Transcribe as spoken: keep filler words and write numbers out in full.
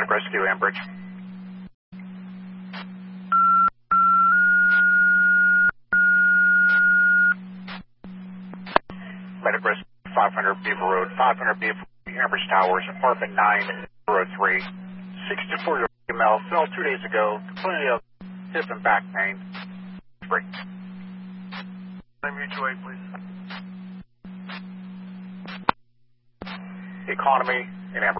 Rescue, Ambridge. Medic Rescue, five hundred Beaver Road, five hundred Beaver Road, Ambridge Towers, apartment nine oh three. sixty-four-year-old female fell two days ago, complaining of hip and back pain. Break. Mutual aid, please. Economy in Ambridge.